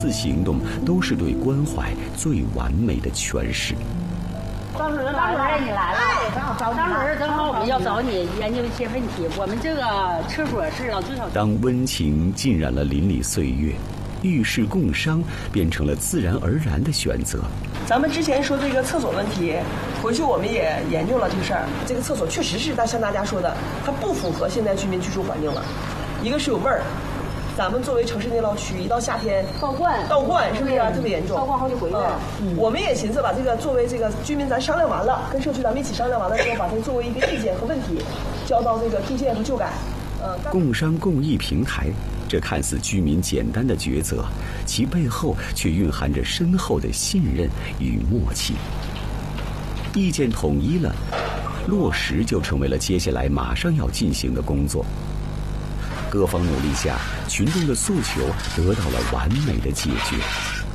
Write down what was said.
次行动都是对关怀最完美的诠释。 张主任来了，你来了。张主任，正好我们要找你研究一些问题。我们这个厕所是老最少。 当温情浸染了邻里岁月，浴室共商变成了自然而然的选择。 咱们之前说这个厕所问题，回去我们也研究了这个事儿。这个厕所确实是像大家说的，它不符合现在居民居住环境了。一个是有味儿，咱们作为城市内涝区，一到夏天倒灌是不是特别严重？倒灌好几回了。我们也寻思把这个作为这个居民，咱商量完了，跟社区咱们一起商量完了之后，把它作为一个意见和问题，交到这个地建和旧改。 共商共益平台，这看似居民简单的抉择，其背后却蕴含着深厚的信任与默契。意见统一了，落实就成为了接下来马上要进行的工作。各方努力下，群众的诉求得到了完美的解决。